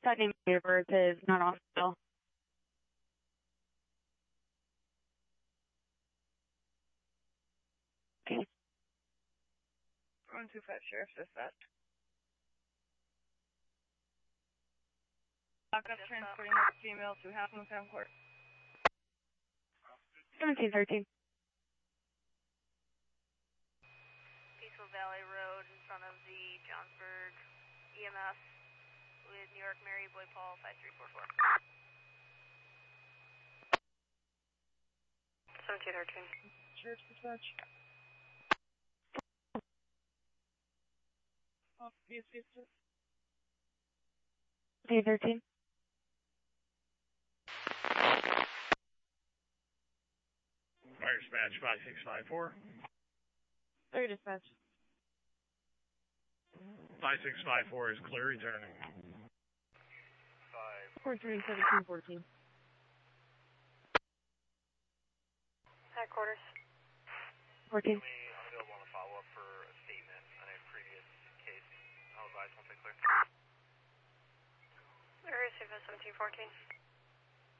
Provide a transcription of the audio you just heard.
That name of birth is not on file. Okay. 125 Sheriff's Dispatch. Backup transporting this female to Hackensack Court. 1713. Peaceful Valley Road in front of the Johnsburg EMS with New York Mary Boy Paul 5344. 1713. Sheriff's Dispatch. Oh, PSC. 1713. Fire Dispatch 5654. Fire Dispatch. 5654 is clear, returning. 1714. Headquarters. 14. Available on a follow-up for a statement on a previous case. I'll advise once I clear. Receive 1714.